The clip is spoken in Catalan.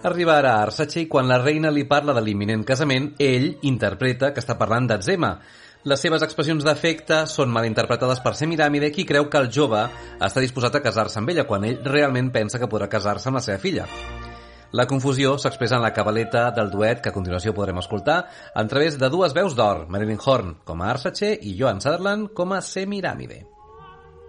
Arriba ara Arsace i quan la reina li parla de l'imminent casament, ell interpreta que està parlant d'Adzema. Les seves expressions d'afecte són malinterpretades per Semiramide, qui creu que el jove està disposat a casar-se amb ella, quan ell realment pensa que podrà casar-se amb la seva filla. La confusió s'expressa en la cabaleta del duet que a continuació podrem escoltar a través de dues veus d'or, Marilyn Horne com a Arsace i Joan Sutherland com a Semiramide.